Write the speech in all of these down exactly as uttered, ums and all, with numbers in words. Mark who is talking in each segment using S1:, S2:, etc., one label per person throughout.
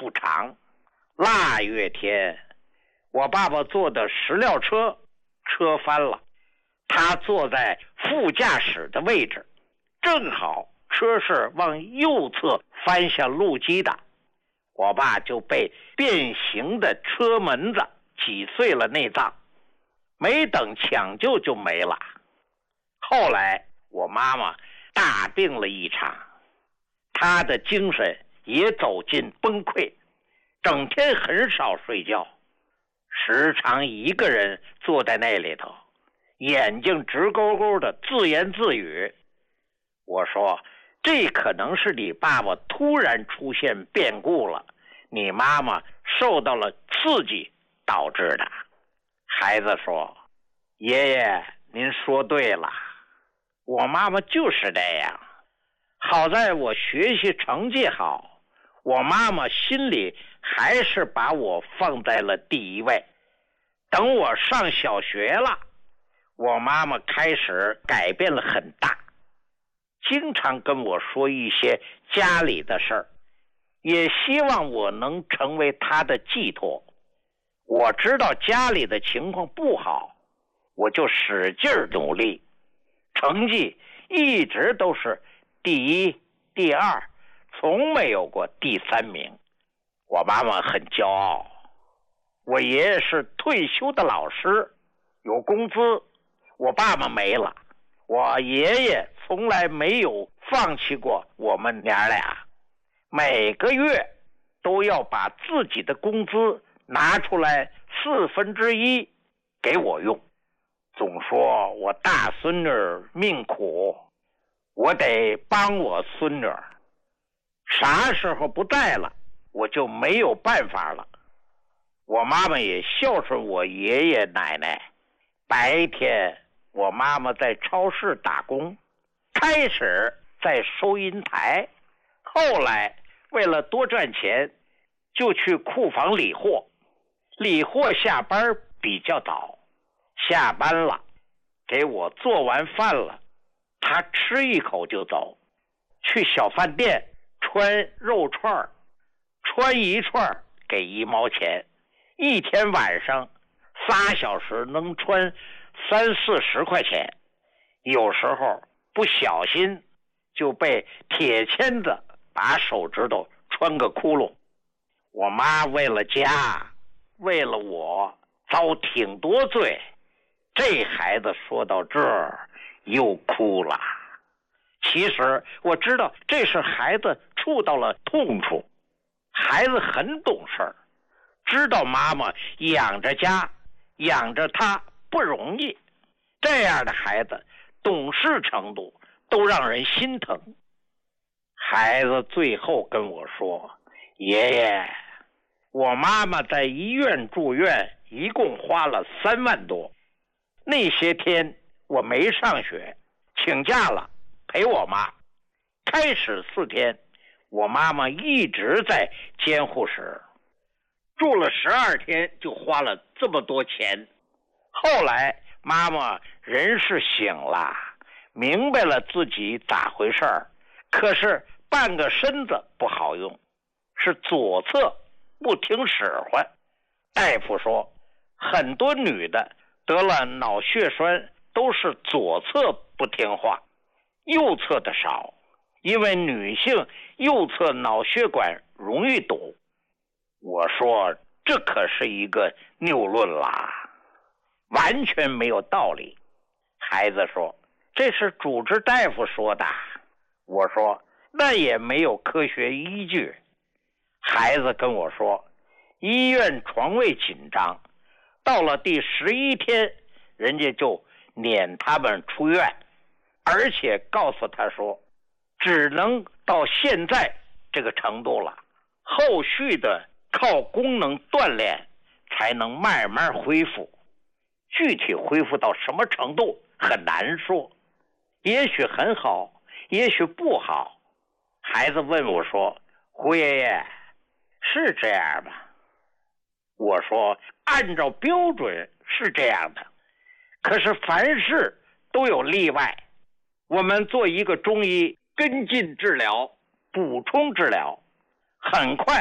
S1: 不长，腊月天，我爸爸坐的石料车，车翻了，他坐在副驾驶的位置，正好车是往右侧翻向路基的，我爸就被变形的车门子挤碎了内脏，没等抢救就没了。后来我妈妈大病了一场，她的精神也走进崩溃，整天很少睡觉，时常一个人坐在那里头，眼睛直勾勾的自言自语。我说，这可能是你爸爸突然出现变故了，你妈妈受到了刺激导致的。孩子说，爷爷您说对了，我妈妈就是这样。好在我学习成绩好，我妈妈心里还是把我放在了第一位。等我上小学了，我妈妈开始改变了很大，经常跟我说一些家里的事儿，也希望我能成为她的寄托。我知道家里的情况不好，我就使劲努力，成绩一直都是第一、第二，从没有过第三名。我妈妈很骄傲。我爷爷是退休的老师，有工资，我爸爸没了。我爷爷从来没有放弃过我们娘俩，每个月都要把自己的工资拿出来四分之一给我用，总说我大孙女命苦，我得帮我孙女，啥时候不在了，我就没有办法了。我妈妈也孝顺我爷爷奶奶，白天我妈妈在超市打工，开始在收银台，后来为了多赚钱，就去库房理货。理货下班比较早，下班了，给我做完饭了，他吃一口就走，去小饭店穿肉串，穿一串给一毛钱，一天晚上仨小时能穿三四十块钱，有时候不小心就被铁签子把手指头穿个窟窿。我妈为了家，为了我，遭挺多罪。这孩子说到这儿又哭了。其实我知道这是孩子触到了痛处，孩子很懂事儿，知道妈妈养着家养着他不容易，这样的孩子懂事程度都让人心疼。孩子最后跟我说，爷爷，我妈妈在医院住院一共花了三万多，那些天我没上学，请假了陪我妈，开始四天我妈妈一直在监护室，住了十二天就花了这么多钱。后来妈妈人是醒了，明白了自己咋回事儿，可是半个身子不好用，是左侧不听使唤。大夫说很多女的得了脑血栓都是左侧不听话，右侧的少，因为女性右侧脑血管容易堵。我说这可是一个谬论啦，完全没有道理。孩子说这是主治大夫说的。我说那也没有科学依据。孩子跟我说医院床位紧张，到了第十一天人家就撵他们出院，而且告诉他说只能到现在这个程度了，后续的靠功能锻炼才能慢慢恢复。具体恢复到什么程度很难说，也许很好，也许不好。孩子问我说，胡爷爷是这样吗？我说按照标准是这样的，可是凡事都有例外。我们做一个中医，跟进治疗，补充治疗，很快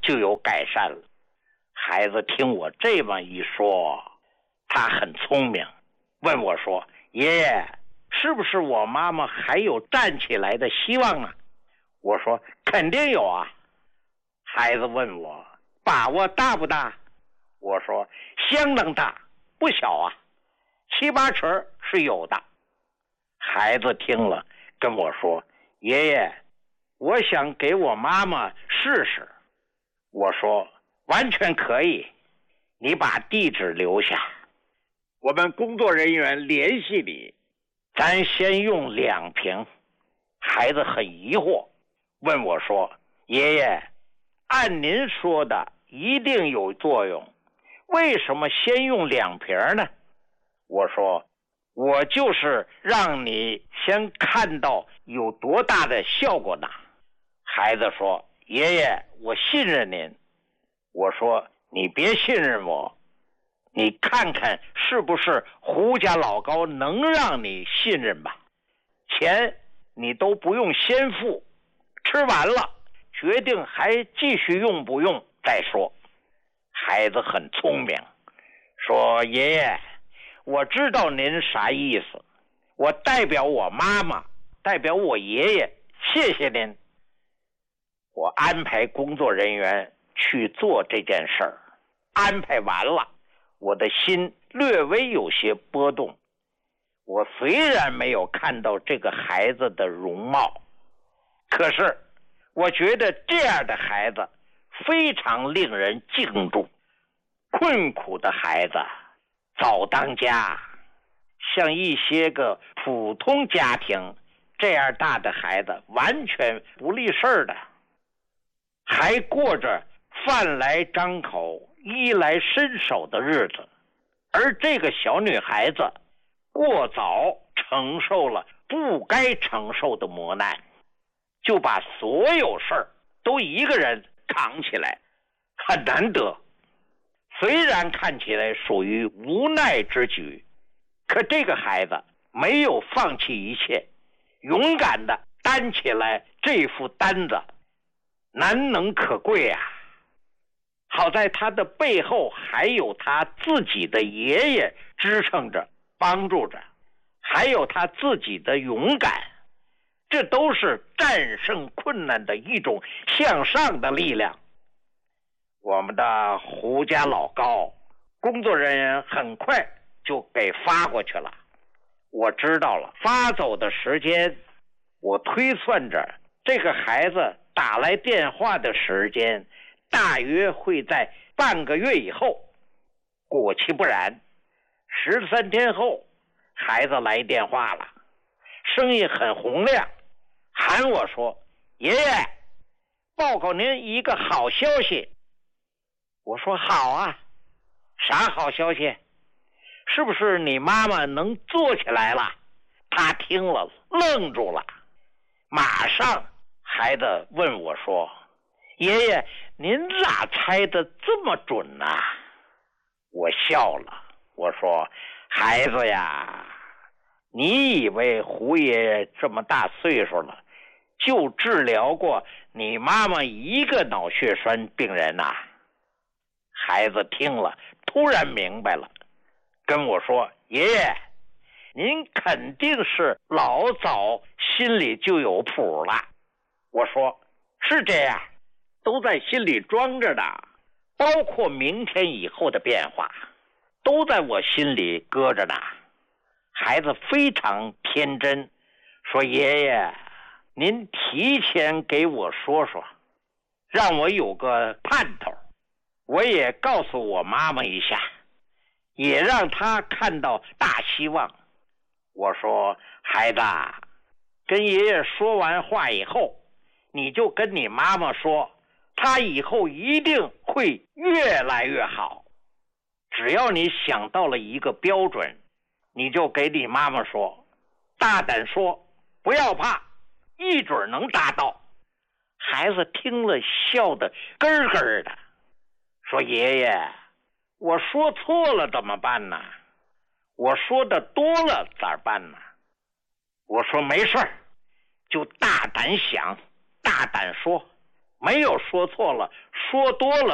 S1: 就有改善了。孩子听我这么一说，他很聪明，问我说：爷爷，是不是我妈妈还有站起来的希望啊？我说肯定有啊。孩子问我把握大不大？我说相当大，不小啊，七八成是有的。孩子听了跟我说：爷爷，我想给我妈妈试试。我说完全可以，你把地址留下，我们工作人员联系你。咱先用两瓶。孩子很疑惑，问我说：爷爷，按您说的一定有作用，为什么先用两瓶呢？我说我就是让你先看到有多大的效果呢。孩子说：爷爷，我信任您。我说你别信任我，你看看是不是胡家老高能让你信任吧。钱你都不用先付，吃完了决定还继续用不用再说。孩子很聪明，说爷爷，我知道您啥意思，我代表我妈妈，代表我爷爷，谢谢您。我安排工作人员去做这件事儿，安排完了，我的心略微有些波动。我虽然没有看到这个孩子的容貌，可是我觉得这样的孩子非常令人敬重。困苦的孩子早当家，像一些个普通家庭这样大的孩子完全不立事儿的，还过着饭来张口衣来伸手的日子。而这个小女孩子过早承受了不该承受的磨难，就把所有事儿都一个人扛起来，很难得。虽然看起来属于无奈之举，可这个孩子没有放弃一切，勇敢地担起来这副担子，难能可贵啊。好在他的背后还有他自己的爷爷支撑着帮助着，还有他自己的勇敢，这都是战胜困难的一种向上的力量。我们的胡家老高工作人员很快就给发过去了，我知道了发走的时间，我推算着这个孩子打来电话的时间大约会在半个月以后。果其不然，十三天后孩子来电话了，声音很洪亮，喊我说：爷爷，报告您一个好消息。我说好啊，啥好消息？是不是你妈妈能坐起来了？他听了愣住了，马上孩子问我说：爷爷，您咋猜的这么准呢？我笑了，我说：孩子呀，你以为胡爷爷这么大岁数了，就治疗过你妈妈一个脑血栓病人呐？孩子听了突然明白了，跟我说：爷爷，您肯定是老早心里就有谱了。我说是这样，都在心里装着的，包括明天以后的变化都在我心里搁着呢。孩子非常天真，说：爷爷，您提前给我说说，让我有个盼头，我也告诉我妈妈一下，也让她看到大希望。我说：孩子，跟爷爷说完话以后，你就跟你妈妈说，她以后一定会越来越好。只要你想到了一个标准，你就给你妈妈说，大胆说，不要怕，一准能达到。孩子听了笑得咯咯的，说：爷爷，我说错了怎么办呢？我说的多了咋办呢？我说没事儿，就大胆想，大胆说， 没有说错了，说多了